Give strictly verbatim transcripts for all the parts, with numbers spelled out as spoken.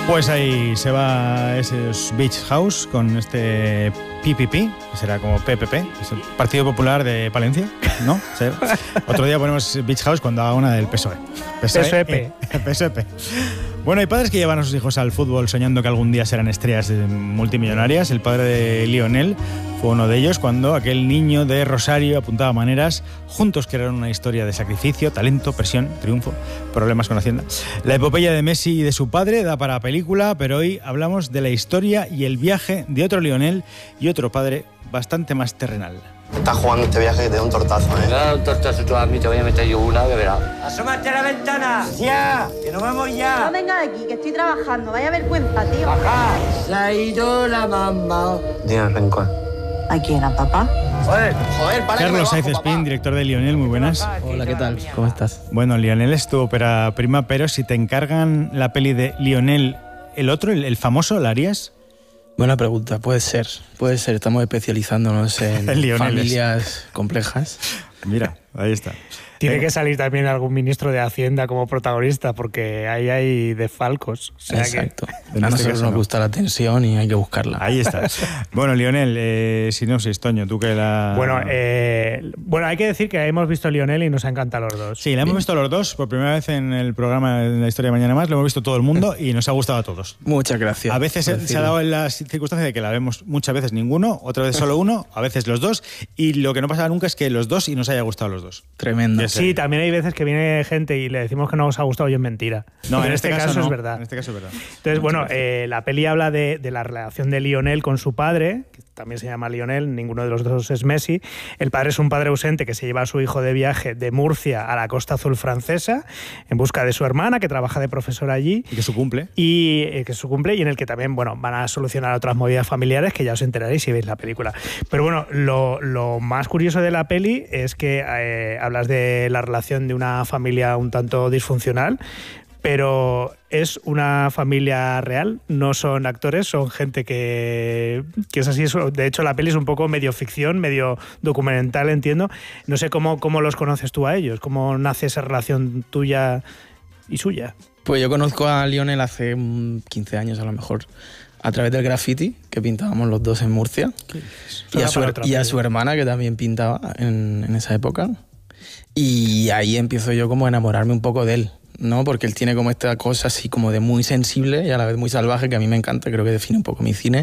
Pues ahí se va esos Beach House con este P P P, que será como P P P, es el Partido Popular de Palencia, ¿no? Sí. Otro día ponemos Beach House cuando haga una del P S O E. P S O E P. P S O E P. Bueno, hay padres que llevan a sus hijos al fútbol soñando que algún día serán estrellas multimillonarias. El padre de Lionel fue uno de ellos cuando aquel niño de Rosario apuntaba maneras, juntos crearon una historia de sacrificio, talento, presión, triunfo, problemas con Hacienda. La epopeya de Messi y de su padre da para película, pero hoy hablamos de la historia y el viaje de otro Lionel y otro padre bastante más terrenal. Estás jugando este viaje que te da un tortazo, ¿eh? Me da un tortazo, tú a mí te voy a meter yo una, de verdad. ¡Asómate a la ventana! ¡Ya! ¡Que nos vamos ya! No venga de aquí, que estoy trabajando. Vaya vergüenza, tío. ¡Baja! Se ha ido la mamá. Dime, rencor. ¿A quién? ¿A papá? Joder, joder, para Carlos Sainz Spin, director de Lionel, muy buenas. Hola, ¿qué tal? ¿Cómo estás? Bueno, Lionel es tu ópera prima, pero si te encargan la peli de Lionel, ¿el otro, el, el famoso, la harías? Buena pregunta, puede ser, puede ser. Estamos especializándonos en familias complejas. Mira, ahí está. Tiene eh. que salir también algún ministro de Hacienda como protagonista, porque ahí hay desfalcos. O sea Exacto. Que... A nosotros nos gusta la tensión y hay que buscarla. Ahí está. Bueno, Lionel, eh, sinopsis, Toño, tú que la... Bueno, eh, bueno, hay que decir que hemos visto Lionel y nos ha encantado los dos. Sí, la hemos visto los dos por primera vez en el programa de la historia de Mañana Más, lo hemos visto todo el mundo y nos ha gustado a todos. Muchas gracias. A veces se, se ha dado en la circunstancia de que la vemos muchas veces ninguno, otra vez solo uno, a veces los dos, y lo que no pasa nunca es que los dos y nos haya gustado los dos. Tremendo. Sí, también hay veces que viene gente y le decimos que no nos ha gustado y es mentira. No, en, en este, este caso, caso no. es verdad. En este caso es verdad. Entonces, bueno, eh, la peli habla de, de la relación de Lionel con su padre, que también se llama Lionel, ninguno de los dos es Messi. El padre es un padre ausente que se lleva a su hijo de viaje de Murcia a la Costa Azul francesa en busca de su hermana, que trabaja de profesora allí. Y que su cumple. Y eh, que su cumple, y en el que también, bueno, van a solucionar otras movidas familiares que ya os enteraréis si veis la película. Pero bueno, lo, lo más curioso de la peli es que eh, hablas de la relación de una familia un tanto disfuncional, pero es una familia real, no son actores, son gente que, que es así. De hecho, la peli es un poco medio ficción, medio documental, entiendo. No sé cómo, cómo los conoces tú a ellos, cómo nace esa relación tuya y suya. Pues yo conozco a Lionel hace quince años a lo mejor, a través del graffiti que pintábamos los dos en Murcia. Y a, su, y a su hermana, que también pintaba en, en esa época. Y ahí empiezo yo como a enamorarme un poco de él, ¿no? Porque él tiene como esta cosa así como de muy sensible y a la vez muy salvaje, que a mí me encanta, creo que define un poco mi cine.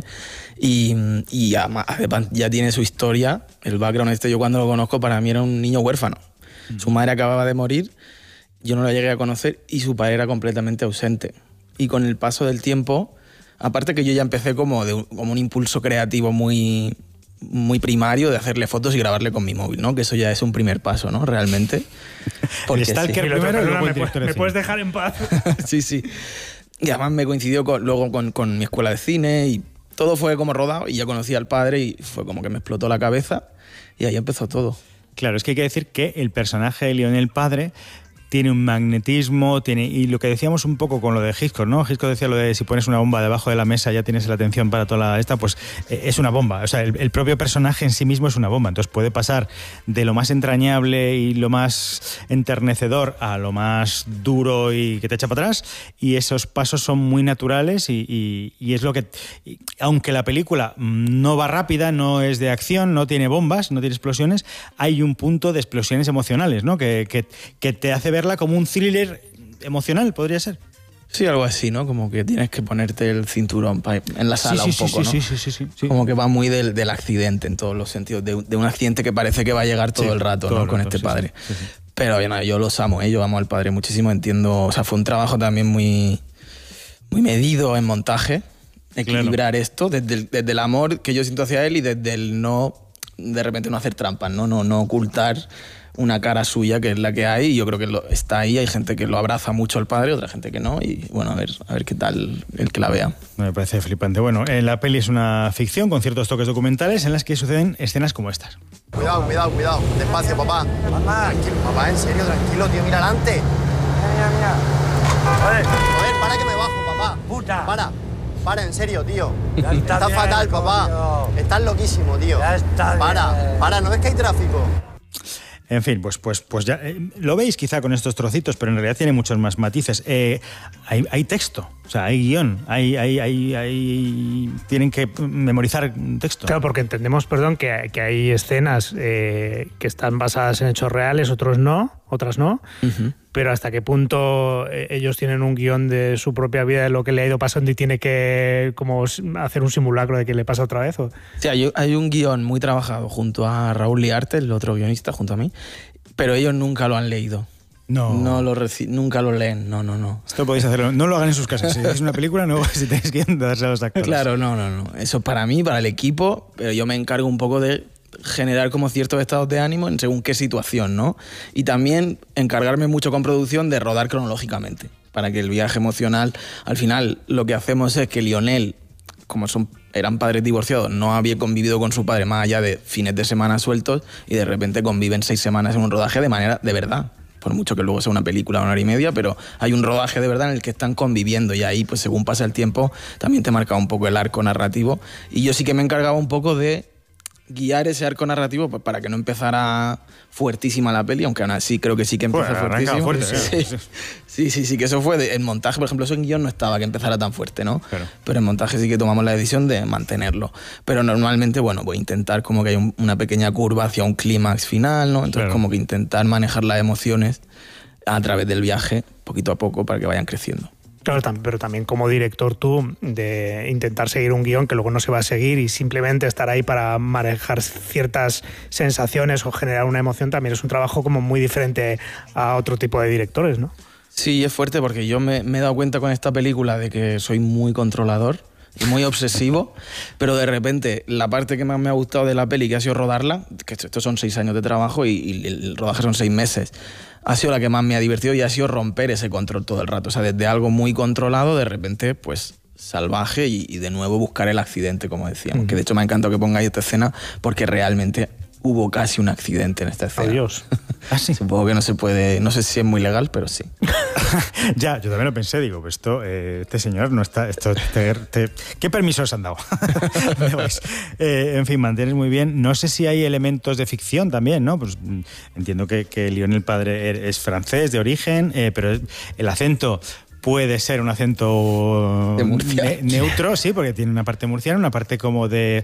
Y, y ya, ya tiene su historia, el background este. Yo cuando lo conozco, para mí era un niño huérfano. Mm. Su madre acababa de morir, yo no la llegué a conocer y su padre era completamente ausente. Y con el paso del tiempo, aparte que yo ya empecé como, de, como un impulso creativo muy... muy primario de hacerle fotos y grabarle con mi móvil, ¿no? Que eso ya es un primer paso, ¿no? Realmente. Porque el stalker sí. primero y luego me, el director de ¿Me cine. puedes dejar en paz? Sí, sí. Y además me coincidió con, luego con, con mi escuela de cine y todo fue como rodado y ya conocí al padre y fue como que me explotó la cabeza y ahí empezó todo. Claro, es que hay que decir que el personaje de Lionel padre tiene un magnetismo, tiene y lo que decíamos un poco con lo de Hitchcock, ¿no? Hitchcock decía lo de si pones una bomba debajo de la mesa ya tienes la atención para toda la esta, pues eh, es una bomba. O sea, el, el propio personaje en sí mismo es una bomba. Entonces puede pasar de lo más entrañable y lo más enternecedor a lo más duro y que te echa para atrás. Y esos pasos son muy naturales y, y, y es lo que... Y, aunque la película no va rápida, no es de acción, no tiene bombas, no tiene explosiones, hay un punto de explosiones emocionales, ¿no? Que, que, que te hace verla como un thriller emocional, podría ser. Sí, algo así, ¿no? Como que tienes que ponerte el cinturón en la sala sí, sí, un poco, sí, ¿no? Sí, sí, sí, sí, sí. Como que va muy del, del accidente en todos los sentidos, de, de un accidente que parece que va a llegar todo sí, el rato, todo ¿no? El Con rato, este sí, padre. Sí, sí, sí. Pero bueno, yo los amo, ¿eh? Yo amo al padre muchísimo, entiendo. O sea, fue un trabajo también muy, muy medido en montaje, equilibrar claro. esto, desde el, desde el amor que yo siento hacia él y desde el no, de repente no hacer trampas, ¿no? No, no ocultar una cara suya que es la que hay, y yo creo que lo, está ahí, hay gente que lo abraza mucho al padre, otra gente que no, y bueno, a ver, a ver qué tal el que la vea. Me parece flipante. Bueno, la peli es una ficción con ciertos toques documentales en las que suceden escenas como estas. Cuidado, cuidado, cuidado, despacio, papá. Mamá, tranquilo, papá, en serio, tranquilo, tío, mira adelante. Mira, mira, mira. Joder, joder, para que me bajo, papá. Puta. Para, para, en serio, tío. Ya está Estás bien, fatal, papá. Coño. Estás loquísimo, tío. Ya está para, bien. para, ¿no ves que hay tráfico? En fin, pues, pues, pues ya eh, lo veis quizá con estos trocitos, pero en realidad tiene muchos más matices. Eh, hay, hay texto, O sea, hay guión, hay, hay, hay, hay, tienen que memorizar texto. Claro, porque entendemos, perdón, que, que hay escenas eh, que están basadas en hechos reales, otros no, otras no, uh-huh. pero hasta qué punto ellos tienen un guión de su propia vida, de lo que le ha ido pasando y tiene que como hacer un simulacro de que le pasa otra vez. ¿O? Sí, hay, hay un guión muy trabajado junto a Raúl Liarte, el otro guionista, junto a mí, pero ellos nunca lo han leído. No. No lo reci- nunca lo leen, no, no, no. Esto podéis hacerlo, no lo hagan en sus casas. Si es una película, no, si tenéis que darse a los actores. Claro, no, no, no. Eso para mí, para el equipo, pero yo me encargo un poco de generar como ciertos estados de ánimo en según qué situación, ¿no? Y también encargarme mucho con producción de rodar cronológicamente, para que el viaje emocional, al final, lo que hacemos es que Lionel, como son eran padres divorciados, no había convivido con su padre más allá de fines de semana sueltos y de repente conviven seis semanas en un rodaje de manera de verdad. Por mucho que luego sea una película de una hora y media, pero hay un rodaje de verdad en el que están conviviendo y ahí, pues según pasa el tiempo, también te marca un poco el arco narrativo. Y yo sí que me encargaba un poco de guiar ese arco narrativo pues, para que no empezara fuertísima la peli, aunque aún así creo que sí que empieza bueno, fuertísimo. Fuerte, sí. Sí. sí, sí, sí, que eso fue, de, en montaje, por ejemplo, eso en guión no estaba, que empezara tan fuerte, ¿no? Claro. Pero en montaje sí que tomamos la decisión de mantenerlo. Pero normalmente, bueno, voy a intentar como que haya un, una pequeña curva hacia un clímax final, ¿no? Entonces claro. como que intentar manejar las emociones a través del viaje, poquito a poco, para que vayan creciendo. Claro, pero también como director tú, de intentar seguir un guión que luego no se va a seguir y simplemente estar ahí para manejar ciertas sensaciones o generar una emoción, también es un trabajo como muy diferente a otro tipo de directores, ¿no? Sí, es fuerte porque yo me, me he dado cuenta con esta película de que soy muy controlador y muy obsesivo, pero de repente la parte que más me ha gustado de la peli, que ha sido rodarla, que estos son seis años de trabajo y, y el rodaje son seis meses, ha sido la que más me ha divertido y ha sido romper ese control todo el rato. O sea, desde algo muy controlado, de repente, pues salvaje y, y de nuevo buscar el accidente, como decíamos. Mm. Que de hecho me ha encantado que pongáis esta escena porque realmente hubo casi un accidente en esta escena. Adiós. ¿Ah, sí? Supongo que no se puede, no sé si es muy legal, pero sí. Ya, yo también lo pensé, digo, pues esto, eh, este señor no está, esto, te, te, ¿qué permisos han dado? eh, en fin, mantienes muy bien. No sé si hay elementos de ficción también, ¿no? Pues entiendo que, que Lionel padre es francés de origen, eh, pero el acento puede ser un acento de Murcia. Ne- neutro, sí, porque tiene una parte murciana, una parte como de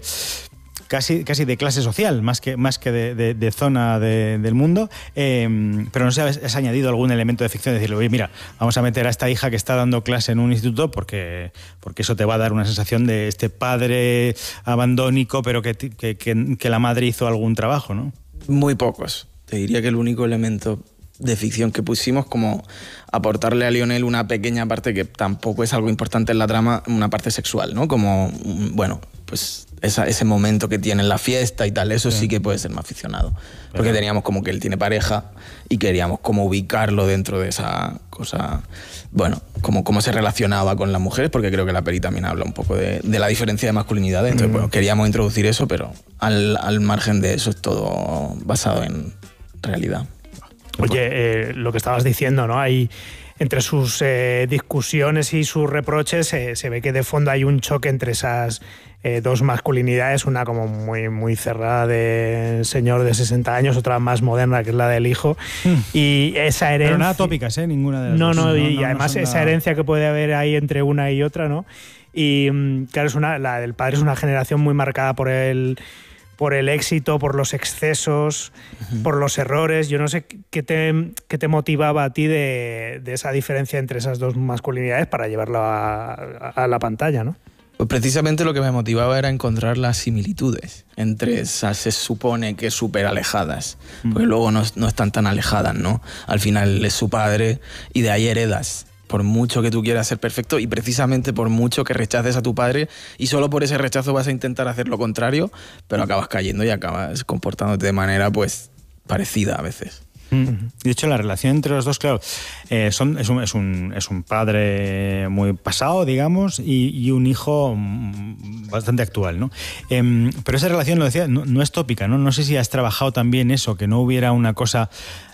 Casi, casi de clase social, más que, más que de, de, de zona de, del mundo. Eh, pero no sé si has añadido algún elemento de ficción, decirle, oye, mira, vamos a meter a esta hija que está dando clase en un instituto porque, porque eso te va a dar una sensación de este padre abandónico, pero que, que, que, que la madre hizo algún trabajo, ¿no? Muy pocos. Te diría que el único elemento de ficción que pusimos, como aportarle a Lionel una pequeña parte que tampoco es algo importante en la trama, una parte sexual, ¿no? Como, bueno, pues esa, ese momento que tiene en la fiesta y tal, eso sí, sí que puede ser más aficionado. Porque Pero... teníamos como que él tiene pareja y queríamos como ubicarlo dentro de esa cosa, bueno, como cómo se relacionaba con las mujeres, porque creo que la peli también habla un poco de, de la diferencia de masculinidades. Entonces, mm. bueno, queríamos introducir eso, pero al, al margen de eso es todo basado en realidad. Oye, eh, lo que estabas diciendo, ¿no? Hay entre sus eh, discusiones y sus reproches eh, se ve que de fondo hay un choque entre esas eh, dos masculinidades, una como muy, muy cerrada de señor de sesenta años, otra más moderna que es la del hijo. Mm. Y esa herencia... Pero nada tópicas, ¿eh? Ninguna de las no, dos. No, no, y no, además no esa nada... herencia que puede haber ahí entre una y otra, ¿no? Y claro, es una, la del padre es una generación muy marcada por el... por el éxito, por los excesos, uh-huh. por los errores. Yo no sé qué te, qué te motivaba a ti de, de esa diferencia entre esas dos masculinidades para llevarlo a, a la pantalla, ¿no? Pues precisamente lo que me motivaba era encontrar las similitudes entre esas, se supone que súper alejadas, uh-huh. porque luego no, no están tan alejadas, ¿no? Al final es su padre y de ahí heredas. Por mucho que tú quieras ser perfecto y precisamente por mucho que rechaces a tu padre y solo por ese rechazo vas a intentar hacer lo contrario, pero acabas cayendo y acabas comportándote de manera pues parecida a veces. De hecho, la relación entre los dos, claro, eh, son, es, un, es, un, es un padre muy pasado, digamos, y, y un hijo bastante actual, ¿no? Eh, pero esa relación, lo decía, no, no es tópica, ¿no? No sé si has trabajado también eso, que no hubiera una cosa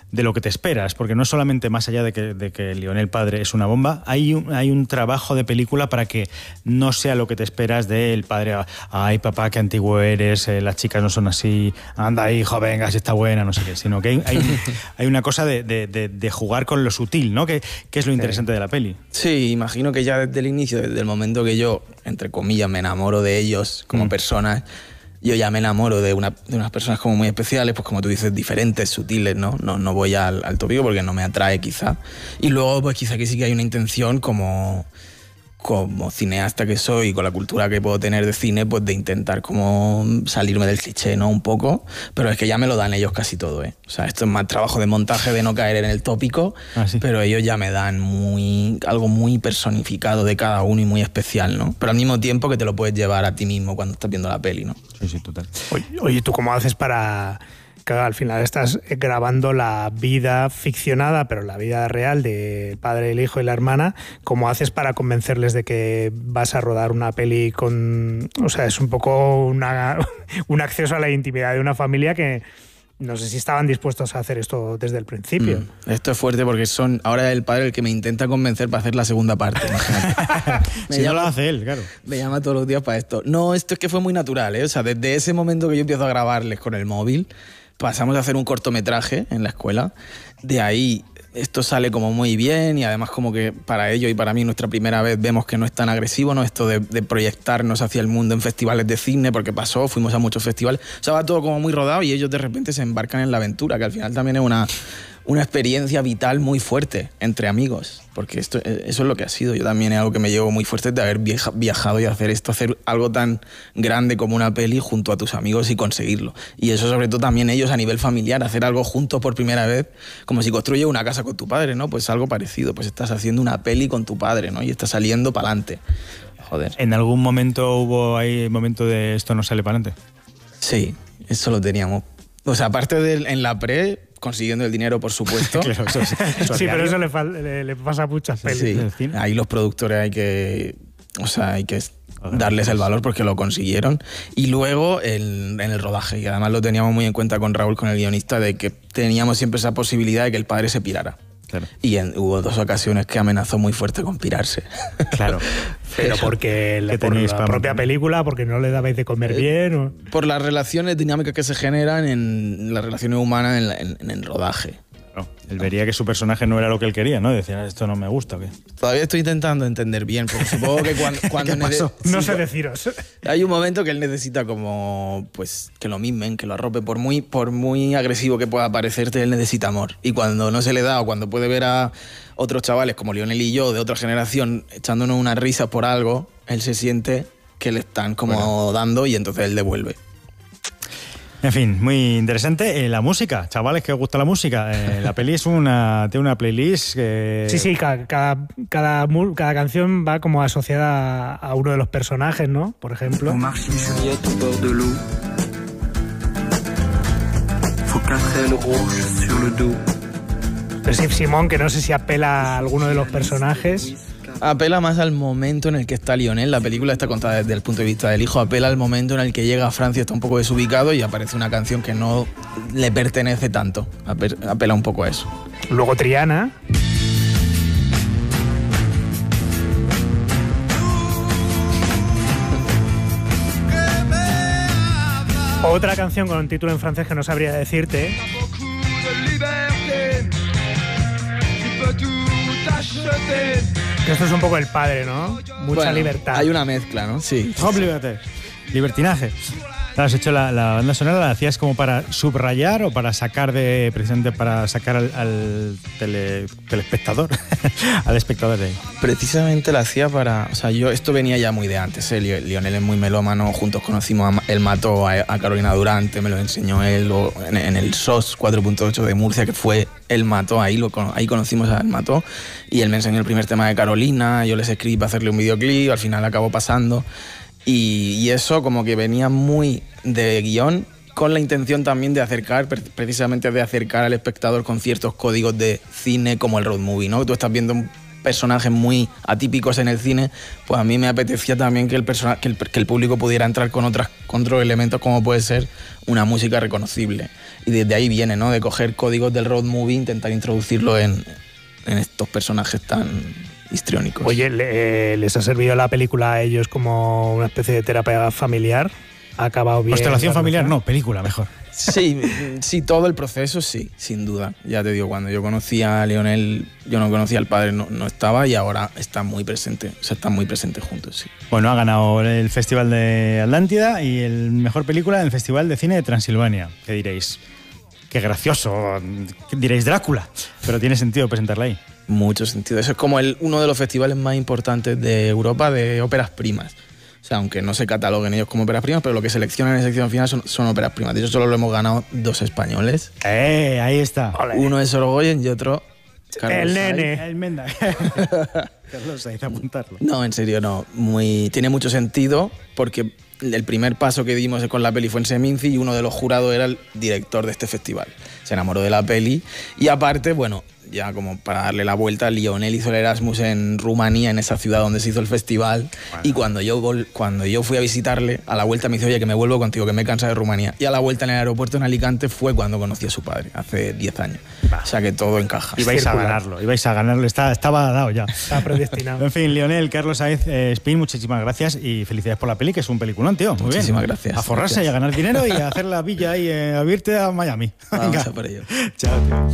de lo que te esperas, porque no solamente más allá de que, de que Lionel padre es una bomba, hay un, hay un trabajo de película para que no sea lo que te esperas del padre, ay papá, qué antiguo eres, eh, las chicas no son así, anda hijo, venga, si está buena, no sé qué, sino que hay, hay, hay una cosa de, de, de, de jugar con lo sutil, ¿no? Que, que es lo interesante sí. de la peli. Sí, imagino que ya desde el inicio, desde el momento que yo, entre comillas, me enamoro de ellos como mm. personas, yo ya me enamoro de, una, de unas personas como muy especiales, pues como tú dices, diferentes, sutiles, ¿no? No, no voy al, al tópico porque no me atrae quizá. Y luego, pues quizá que sí que hay una intención como, como cineasta que soy, con la cultura que puedo tener de cine, pues de intentar como salirme del cliché, ¿no? Un poco, pero es que ya me lo dan ellos casi todo, ¿eh? O sea, esto es más trabajo de montaje, de no caer en el tópico, ah, ¿sí? Pero ellos ya me dan muy, algo muy personificado de cada uno y muy especial, ¿no? Pero al mismo tiempo que te lo puedes llevar a ti mismo cuando estás viendo la peli, ¿no? Sí, sí, total. Oye, oye, ¿tú cómo haces para...? Que al final estás grabando la vida ficcionada, pero la vida real de padre, el hijo y la hermana. ¿Cómo haces para convencerles de que vas a rodar una peli con... O sea, es un poco una, un acceso a la intimidad de una familia que... No sé si estaban dispuestos a hacer esto desde el principio. Mm, esto es fuerte porque son ahora el padre el que me intenta convencer para hacer la segunda parte. me si llama, no lo hace él, claro. Me llama todos los días para esto. No, esto es que fue muy natural, ¿eh? O sea, desde ese momento que yo empiezo a grabarles con el móvil, pasamos a hacer un cortometraje en la escuela. De ahí esto sale como muy bien y además como que para ellos y para mí nuestra primera vez vemos que no es tan agresivo, ¿no? Esto de, de proyectarnos hacia el mundo en festivales de cine, porque pasó, fuimos a muchos festivales. O sea, va todo como muy rodado y ellos de repente se embarcan en la aventura, que al final también es una, una experiencia vital muy fuerte entre amigos, porque esto, eso es lo que ha sido. Yo también es algo que me llevo muy fuerte de haber viaja, viajado y hacer esto, hacer algo tan grande como una peli junto a tus amigos y conseguirlo. Y eso sobre todo también ellos a nivel familiar, hacer algo juntos por primera vez, como si construyes una casa con tu padre, ¿no? Pues algo parecido, pues estás haciendo una peli con tu padre, ¿no? Y estás saliendo para adelante. Joder. ¿En algún momento hubo ahí momento de esto no sale para adelante? Sí, eso lo teníamos. O sea, aparte de en la pre... consiguiendo el dinero, por supuesto. Claro, eso, eso, eso sí, pero eso le, le, le pasa a muchas pelis. Sí, ahí los productores hay que, o sea, hay que darles el valor porque lo consiguieron. Y luego el, en el rodaje, y además lo teníamos muy en cuenta con Raúl, con el guionista, de que teníamos siempre esa posibilidad de que el padre se pirara. Claro. Y en, hubo dos ocasiones que amenazó muy fuerte con pirarse. Claro. Pero porque la, por la propia película, porque no le dabais de comer eh, bien. ¿O? Por las relaciones dinámicas que se generan en las relaciones humanas en, la, en, en el rodaje. No, él vería que su personaje no era lo que él quería, ¿no? Decía, esto no me gusta. ¿Qué? Todavía estoy intentando entender bien, porque supongo que cuando... cuando nece- no sé deciros. Hay un momento que él necesita como, pues, que lo mimen, que lo arrope. Por muy, por muy agresivo que pueda parecerte, él necesita amor. Y cuando no se le da, o cuando puede ver a otros chavales como Lionel y yo, de otra generación, echándonos unas risas por algo, él se siente que le están como bueno. dando y entonces él devuelve. En fin, muy interesante. Eh, la música, chavales, que os gusta la música. Eh, la peli es una, tiene una playlist que... Sí, sí, cada, cada, cada, cada canción va como asociada a uno de los personajes, ¿no? Por ejemplo. Pero sí, Simón, que no sé si apela a alguno de los personajes. Apela más al momento en el que está Lionel. La película está contada desde el punto de vista del hijo. Apela al momento en el que llega a Francia, está un poco desubicado y aparece una canción que no le pertenece tanto. Apela un poco a eso. Luego Triana. Otra canción con un título en francés que no sabría decirte. Esto es un poco el padre, ¿no? Mucha bueno, libertad. Hay una mezcla, ¿no? Sí. Hop, liberté. Libertinaje. Has hecho la, la banda sonora, ¿la hacías como para subrayar o para sacar de, precisamente para sacar al, al tele, telespectador, al espectador de ahí? Precisamente la hacía para, o sea, yo, esto venía ya muy de antes, ¿eh? Lionel es muy melómano, juntos conocimos, a, él mató a, a Carolina Durante, me lo enseñó él, o en, en el S O S cuatro punto ocho de Murcia, que fue él mató, ahí, lo, ahí conocimos a él mató, y él me enseñó el primer tema de Carolina, yo les escribí para hacerle un videoclip, al final acabó pasando. Y, y eso como que venía muy de guión, con la intención también de acercar, precisamente de acercar al espectador con ciertos códigos de cine como el road movie, ¿no? Tú estás viendo personajes muy atípicos en el cine, pues a mí me apetecía también que el, persona, que el, que el público pudiera entrar con, otras, con otros elementos como puede ser una música reconocible. Y desde ahí viene, ¿no? De coger códigos del road movie, intentar introducirlo en, en estos personajes tan histriónicos. Oye, ¿le, ¿les ha servido la película a ellos como una especie de terapia familiar? ¿Ha acabado bien? Constelación familiar, no, película mejor. Sí, sí, todo el proceso sí, sin duda. Ya te digo, cuando yo conocí a Lionel, yo no conocía al padre, no, no estaba, y ahora está muy presente, o sea, están muy presentes juntos, sí. Bueno, ha ganado el Festival de Atlántida y el mejor película en el Festival de Cine de Transilvania. ¿Qué diréis? Qué gracioso, diréis Drácula, pero tiene sentido presentarla ahí. Mucho sentido. Eso es como el, uno de los festivales más importantes de Europa de óperas primas. O sea, aunque no se cataloguen ellos como óperas primas, pero lo que seleccionan en la sección final son, son óperas primas. De hecho, solo lo hemos ganado dos españoles. ¡Eh! Ahí está. Olé. Uno es Sorogoyen y otro... Carlos El Sainz. nene. El Menda. Carlos Sainz, apuntarlo. No, en serio, no. Muy, tiene mucho sentido porque el primer paso que dimos con la peli fue en Seminci y uno de los jurados era el director de este festival. Se enamoró de la peli y aparte, bueno, ya como para darle la vuelta, Lionel hizo el Erasmus en Rumanía, en esa ciudad donde se hizo el festival. Bueno. Y cuando yo, cuando yo fui a visitarle, a la vuelta me dice, oye, que me vuelvo contigo, que me he cansado de Rumanía. Y a la vuelta en el aeropuerto en Alicante fue cuando conocí a su padre, hace diez años. Va. O sea que todo encaja. Ibais a ganarlo, ibais a ganarlo, Está, estaba dado ya. Está predestinado. En fin, Lionel, Carlos Sainz, eh, Spin, muchísimas gracias y felicidades por la peli, que es un peliculón, tío. Muy muchísimas bien. gracias. A forrarse gracias. y a ganar dinero y a hacer la villa y eh, a irte a Miami. Vamos Venga. a por ello. Chao, tío.